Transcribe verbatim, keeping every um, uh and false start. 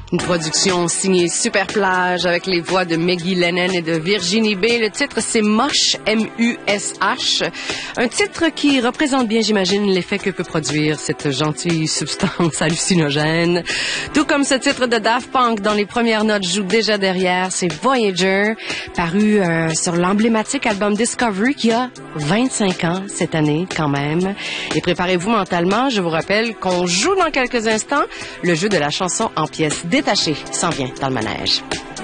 Une production signée Super Plage avec les voix de Maggie Lennon et de Virginie B. Le titre, c'est Mush, M U S H. Un titre qui représente bien, j'imagine, l'effet que peut produire cette gentille substance hallucinogène. Tout comme ce titre de Daft Punk dont les premières notes jouent déjà derrière, c'est Voyager, paru euh, sur l'emblématique album Discovery qui a vingt-cinq ans cette année quand même. Et préparez-vous mentalement, je vous rappelle qu'on joue dans quelques instants le jeu de la chanson en pièces détachées s'en vient dans le manège.